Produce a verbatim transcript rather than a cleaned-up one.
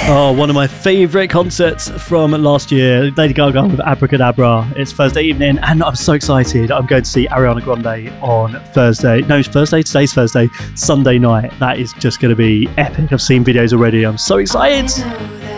Oh, one of my favourite concerts from last year, Lady Gaga with Abracadabra. It's Thursday evening and I'm so excited. I'm going to see Ariana Grande on Thursday. No, it's Thursday. Today's Thursday. Sunday night. That is just going to be epic. I've seen videos already. I'm so excited.